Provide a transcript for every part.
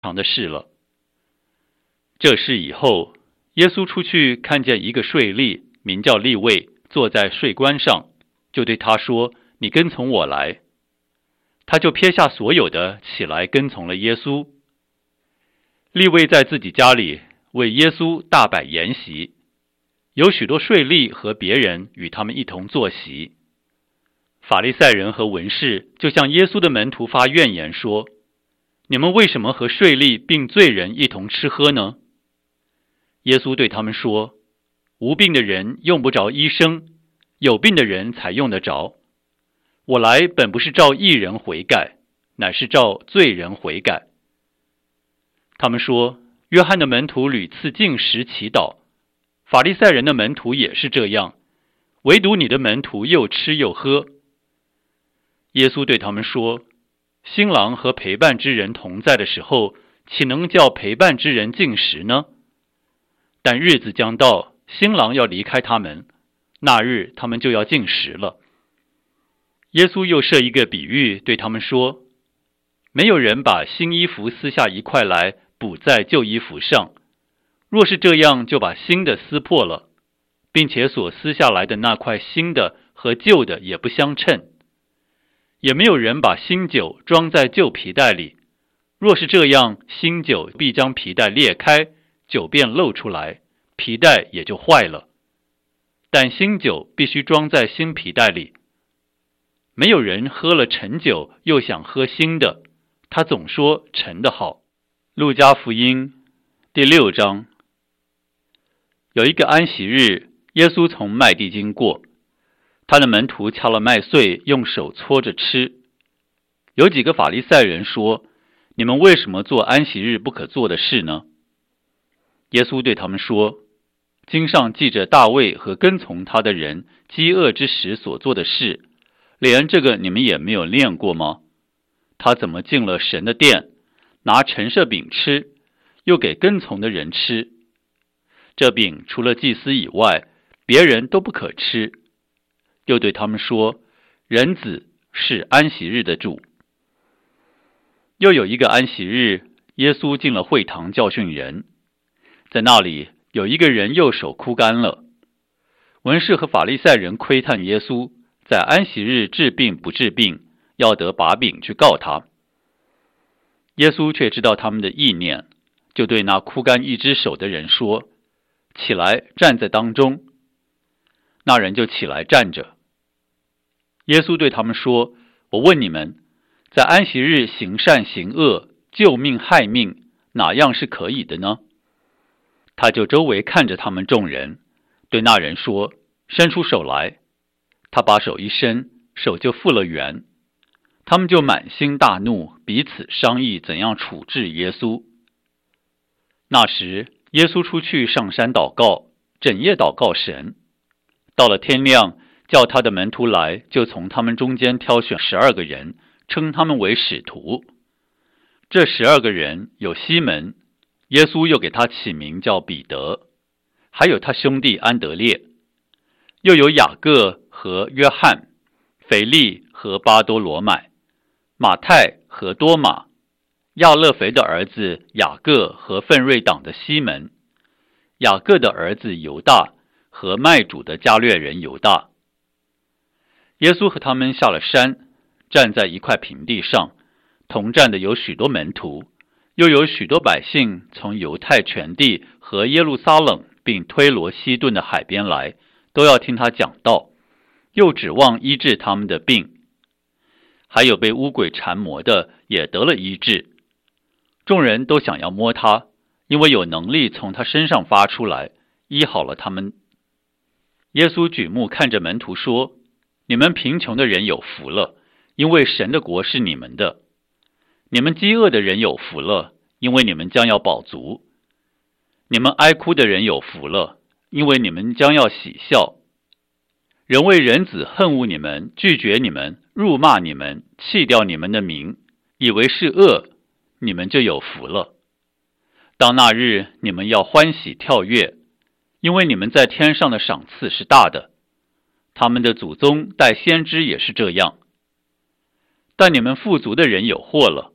常的事了。这事以后，耶稣出去看见一个税吏，名叫利未，坐在税关上，就对他说：“你跟从我来。”他就撇下所有的，起来跟从了耶稣。利未在自己家里为耶稣大摆筵席，有许多税吏和别人与他们一同坐席。法利赛人和文士就向耶稣的门徒发怨言说：“你们为什么和税吏并罪人一同吃喝呢？”耶稣对他们说：“无病的人用不着医生，有病的人才用得着。我来本不是召义人悔改，乃是召罪人悔改。”他们说：“约翰的门徒屡次禁食祈祷，法利赛人的门徒也是这样，唯独你的门徒又吃又喝。”耶稣对他们说：“新郎和陪伴之人同在的时候，岂能叫陪伴之人禁食呢？但日子将到，新郎要离开他们，那日他们就要禁食了。”耶稣又设一个比喻对他们说：“没有人把新衣服撕下一块来补在旧衣服上，若是这样，就把新的撕破了，并且所撕下来的那块新的和旧的也不相称。也没有人把新酒装在旧皮袋里，若是这样，新酒必将皮袋裂开，酒便漏出来，皮袋也就坏了。但新酒必须装在新皮袋里。没有人喝了陈酒又想喝新的，他总说陈的好。”路加福音第6章。有一个安息日，耶稣从麦地经过，他的门徒掐了麦穗，用手搓着吃。有几个法利赛人说：“你们为什么做安息日不可做的事呢？”耶稣对他们说：“经上记着大卫和跟从他的人饥饿之时所做的事，连这个你们也没有念过吗？他怎么进了神的殿，拿陈设饼吃，又给跟从的人吃。这饼除了祭司以外，别人都不可吃。又对他们说：人子是安息日的主。”又有一个安息日，耶稣进了会堂教训人，在那里有一个人右手枯干了。文士和法利赛人窥探耶稣在安息日治病不治病，要得把柄去告他。耶稣却知道他们的意念，就对那枯干一只手的人说：“起来，站在当中。”那人就起来站着。耶稣对他们说：“我问你们，在安息日行善行恶，救命害命，哪样是可以的呢？”他就周围看着他们众人，对那人说：“伸出手来。”他把手一伸，手就复了原。他们就满心大怒，彼此商议怎样处置耶稣。那时，耶稣出去上山祷告，整夜祷告神。到了天亮，叫他的门徒来，就从他们中间挑选12个人，称他们为使徒。这12个人有西门，耶稣又给他起名叫彼得，还有他兄弟安德烈，又有雅各和约翰，腓力和巴多罗买，马太和多马，亚勒腓的儿子雅各和奋锐党的西门，雅各的儿子犹大和卖主的加略人犹大。耶稣和他们下了山，站在一块平地上，同站的有许多门徒，又有许多百姓从犹太全地和耶路撒冷并推罗西顿的海边来，都要听他讲道，又指望医治他们的病。还有被污鬼缠磨的也得了医治。众人都想要摸他，因为有能力从他身上发出来，医好了他们。耶稣举目看着门徒说：“你们贫穷的人有福了，因为神的国是你们的。你们饥饿的人有福了，因为你们将要饱足。你们哀哭的人有福了，因为你们将要喜笑。人为人子恨恶你们，拒绝你们，辱骂你们，弃掉你们的名，以为是恶，你们就有福了。当那日，你们要欢喜跳跃，因为你们在天上的赏赐是大的。他们的祖宗带先知也是这样。但你们富足的人有祸了，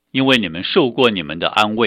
因为你们受过你们的安慰。